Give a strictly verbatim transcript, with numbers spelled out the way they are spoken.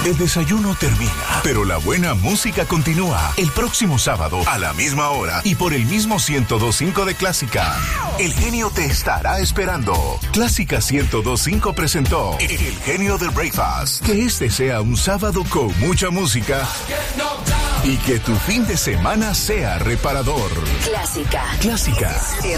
El desayuno termina, pero la buena música continúa. El próximo sábado, a la misma hora y por el mismo ciento dos punto cinco de Clásica, El Genio te estará esperando. Clásica ciento dos punto cinco presentó El Genio del Breakfast. Que este sea un sábado con mucha música y que tu fin de semana sea reparador. Clásica. Clásica.